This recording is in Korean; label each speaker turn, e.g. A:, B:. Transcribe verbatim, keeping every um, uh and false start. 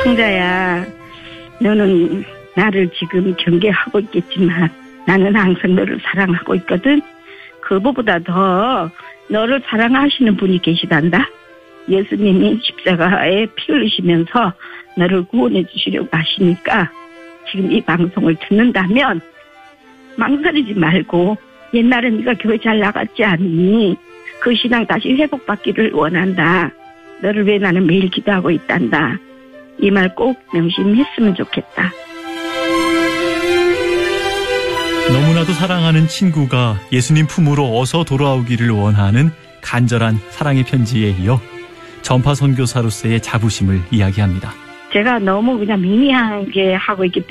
A: 성자야, 너는 나를 지금 경계하고 있겠지만 나는 항상 너를 사랑하고 있거든. 그거보다 더 너를 사랑하시는 분이 계시단다. 예수님이 십자가에 피 흘리시면서 너를 구원해 주시려고 하시니까 지금 이 방송을 듣는다면 망설이지 말고, 옛날에 네가 교회 잘 나갔지 않니? 그 신앙 다시 회복받기를 원한다. 너를 위해 나는 매일 기도하고 있단다. 이 말 꼭 명심했으면 좋겠다.
B: 너무나도 사랑하는 친구가 예수님 품으로 어서 돌아오기를 원하는 간절한 사랑의 편지에 이어 전파 선교사로서의 자부심을 이야기합니다.
A: 제가 너무 그냥 미미하게 하고 있기 때문에